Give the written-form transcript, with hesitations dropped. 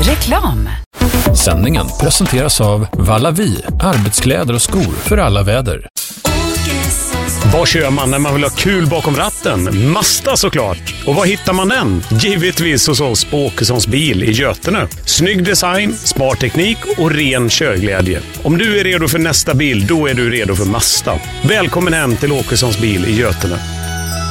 Reklam. Sändningen presenteras av Vallavi, arbetskläder och skor för alla väder. Vad kör man när man vill ha kul bakom ratten? Mazda såklart. Och var hittar man den? Givetvis hos oss på Åkessons bil i Götene. Snygg design, smart teknik och ren körglädje. Om du är redo för nästa bil, då är du redo för Mazda. Välkommen hem till Åkessons bil i Götene.